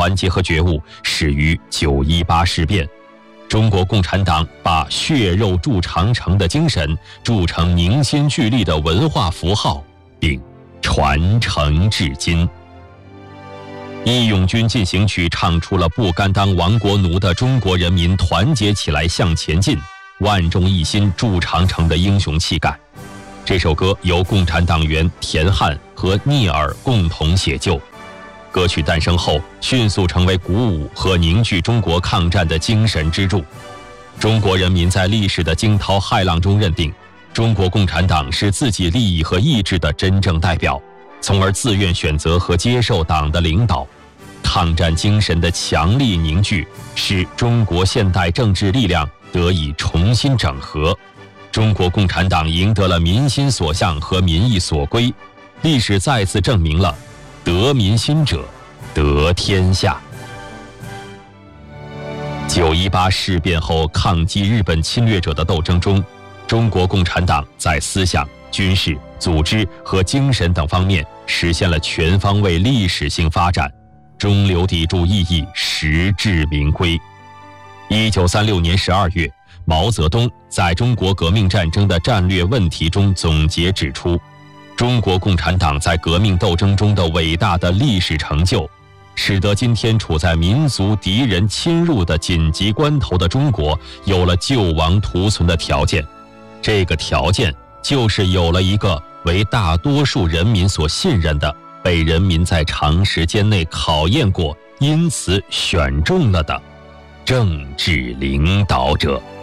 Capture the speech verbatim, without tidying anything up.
团结和觉悟始于九一八事变。中国共产党把血肉筑长城的精神铸成凝心聚力的文化符号，并传承至今。义勇军进行曲唱出了不甘当亡国奴的中国人民团结起来向前进，万众一心筑长城的英雄气概。这首歌由共产党员田汉和聂耳共同写就，歌曲诞生后迅速成为鼓舞和凝聚中国抗战的精神支柱。中国人民在历史的惊涛骇浪中认定，中国共产党是自己利益和意志的真正代表，从而自愿选择和接受党的领导。抗战精神的强力凝聚，使中国现代政治力量得以重新整合，中国共产党赢得了民心所向和民意所归。历史再次证明了得民心者得天下。九一八事变后抗击日本侵略者的斗争中，中国共产党在思想、军事、组织和精神等方面实现了全方位历史性发展，中流砥柱意义实至名归。一九三六年十二月，毛泽东在中国革命战争的战略问题中总结指出，中国共产党在革命斗争中的伟大的历史成就，使得今天处在民族敌人侵入的紧急关头的中国有了救亡图存的条件。这个条件就是有了一个为大多数人民所信任的，被人民在长时间内考验过，因此选中了的政治领导者。